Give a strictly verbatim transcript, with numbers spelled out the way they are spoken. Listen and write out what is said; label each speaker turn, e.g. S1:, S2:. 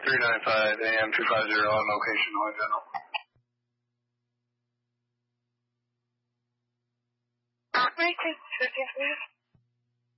S1: three ninety-five A M two fifty on location on general.
S2: Operator, second please.